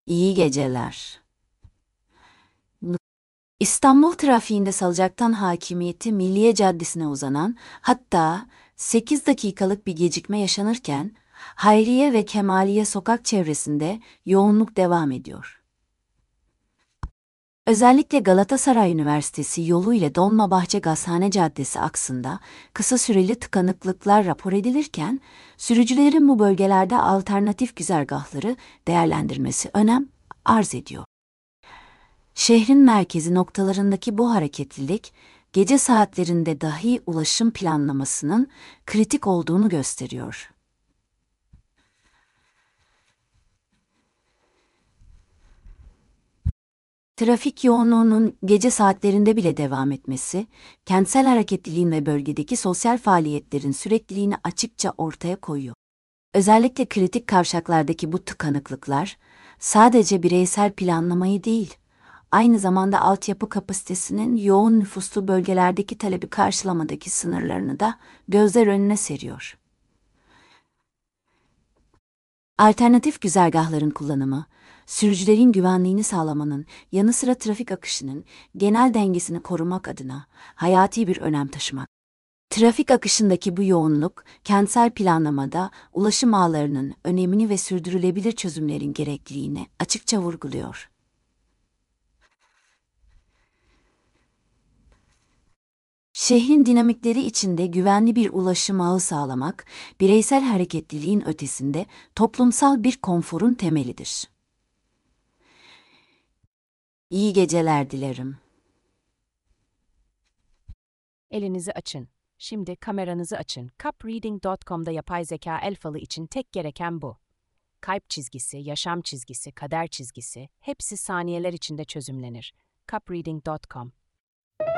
İyi geceler. İstanbul trafiğinde salıncaktan hakimiyeti Milliye Caddesi'ne uzanan, hatta 8 dakikalık bir gecikme yaşanırken, Hayriye ve Kemaliye sokak çevresinde yoğunluk devam ediyor. Özellikle Galatasaray Üniversitesi yolu ile Dolmabahçe Gazhane Caddesi aksında kısa süreli tıkanıklıklar rapor edilirken, sürücülerin bu bölgelerde alternatif güzergahları değerlendirmesi önem arz ediyor. Şehrin merkezi noktalarındaki bu hareketlilik, gece saatlerinde dahi ulaşım planlamasının kritik olduğunu gösteriyor. Trafik yoğunluğunun gece saatlerinde bile devam etmesi, kentsel hareketliliğin ve bölgedeki sosyal faaliyetlerin sürekliliğini açıkça ortaya koyuyor. Özellikle kritik kavşaklardaki bu tıkanıklıklar, sadece bireysel planlamayı değil, aynı zamanda altyapı kapasitesinin yoğun nüfuslu bölgelerdeki talebi karşılamadaki sınırlarını da gözler önüne seriyor. Alternatif güzergahların kullanımı, sürücülerin güvenliğini sağlamanın yanı sıra trafik akışının genel dengesini korumak adına hayati bir önem taşımak. Trafik akışındaki bu yoğunluk, kentsel planlamada ulaşım ağlarının önemini ve sürdürülebilir çözümlerin gerekliliğini açıkça vurguluyor. Şehrin dinamikleri içinde güvenli bir ulaşım ağı sağlamak, bireysel hareketliliğin ötesinde toplumsal bir konforun temelidir. İyi geceler dilerim. Elinizi açın. Şimdi kameranızı açın. Cupreading.com'da yapay zeka el falı için tek gereken bu. Kalp çizgisi, yaşam çizgisi, kader çizgisi hepsi saniyeler içinde çözümlenir. Cupreading.com